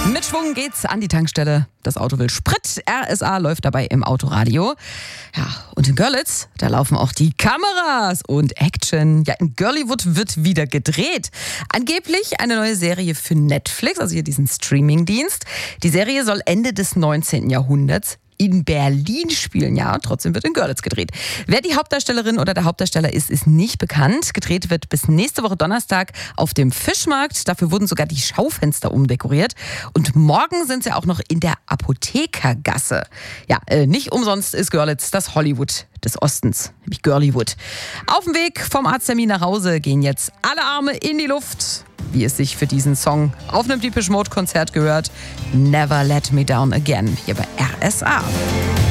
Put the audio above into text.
Mit Schwung geht's an die Tankstelle. Das Auto will Sprit. RSA läuft dabei im Autoradio. Ja, und in Görlitz, da laufen auch die Kameras und Action. Ja, in Girlywood wird wieder gedreht. Angeblich eine neue Serie für Netflix, also hier diesen Streamingdienst. Die Serie soll Ende des 19. Jahrhunderts in Berlin spielen, ja, trotzdem wird in Görlitz gedreht. Wer die Hauptdarstellerin oder der Hauptdarsteller ist nicht bekannt. Gedreht wird bis nächste Woche Donnerstag auf dem Fischmarkt. Dafür wurden sogar die Schaufenster umdekoriert. Und morgen sind sie auch noch in der Apothekergasse. Ja, nicht umsonst ist Görlitz das Hollywood des Ostens, nämlich Girlywood. Auf dem Weg vom Arzttermin nach Hause gehen jetzt alle Arme in die Luft, wie es sich für diesen Song auf einem Depeche Mode Konzert gehört. Never Let Me Down Again, hier bei RSA.